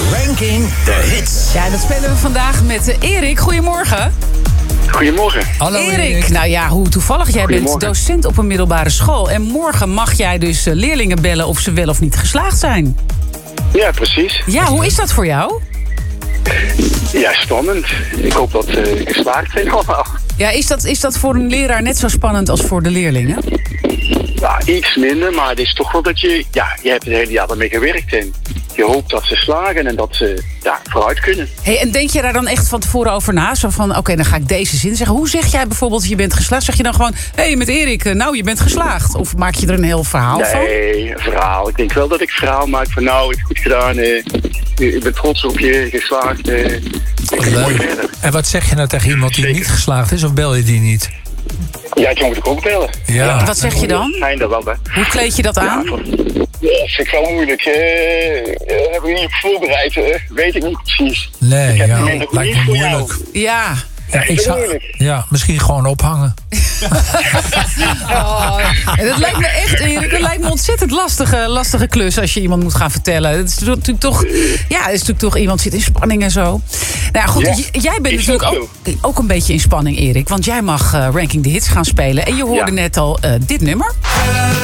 Ranking the Hits. Ja, dat spelen we vandaag met Erik. Goedemorgen. Goedemorgen. Hallo Erik, nou ja, hoe toevallig. Jij bent Goedemorgen. docent op een middelbare school. En morgen mag jij dus leerlingen bellen of ze wel of niet geslaagd zijn. Ja, precies. Ja, hoe is dat voor jou? Ja, spannend. Ik hoop dat ze geslaagd zijn allemaal. Ja, is dat voor een leraar net zo spannend als voor de leerlingen? Ja, iets minder, maar het is toch wel dat je hebt het hele jaar ermee gewerkt en je hoopt dat ze slagen en dat ze vooruit kunnen. Hey, en denk je daar dan echt van tevoren over na? Zo van, oké, dan ga ik deze zin zeggen. Hoe zeg jij bijvoorbeeld, je bent geslaagd? Zeg je dan gewoon, met Erik, je bent geslaagd? Of maak je er een heel verhaal van? Nee, een verhaal. Ik denk wel dat ik verhaal maak van, ik heb goed gedaan. Ik ben trots op je, geslaagd. Mooi verder. En wat zeg je nou tegen iemand die Zeker. niet geslaagd is, of bel je die niet? Ja, die moet ik ook bellen. Ja. Wat zeg je dan? Zijn er wel bij. Hoe kleed je dat aan? Ja, dat vind ik wel moeilijk. Heb ik niet op voorbereid. Weet ik niet precies. Nee, Ik heb ja, minder lijkt me lief voor jou. moeilijk. Ja. Ja, ik is zou, moeilijk. misschien gewoon ophangen. Dat lijkt me echt, Erik, dat lijkt me een ontzettend lastige klus als je iemand moet gaan vertellen. Het is natuurlijk toch iemand zit in spanning en zo. Nou ja, goed, Ja, jij bent is natuurlijk ook ook een beetje in spanning, Erik. Want jij mag Ranking the Hits gaan spelen. En je hoorde net al dit nummer.